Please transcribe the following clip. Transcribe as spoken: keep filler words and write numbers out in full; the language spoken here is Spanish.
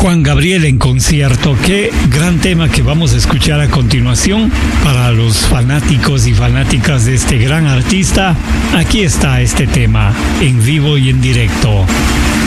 Juan Gabriel en concierto. Qué gran tema que vamos a escuchar a continuación para los fanáticos y fanáticas de este gran artista. Aquí está este tema en vivo y en directo.